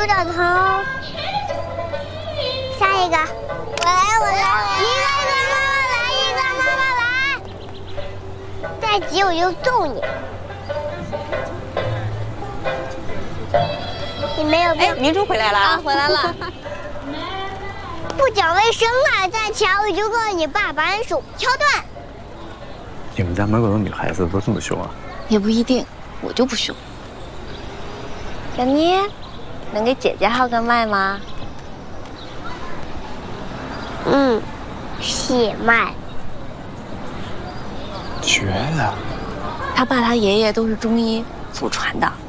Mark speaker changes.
Speaker 1: 有点疼。下一个，我来，一个妈妈来，再急我就揍你。你没有病。
Speaker 2: 明珠回来了啊，
Speaker 3: 回来了。
Speaker 1: 不讲卫生啊！再抢我就告诉你爸，把你手敲断。
Speaker 4: 你们家门口的女孩子都这么凶啊？
Speaker 3: 也不一定，我就不凶。小妮，能给姐姐号个麦吗？
Speaker 1: 血脉。
Speaker 4: 绝了！
Speaker 3: 他爸他爷爷都是中医祖传的。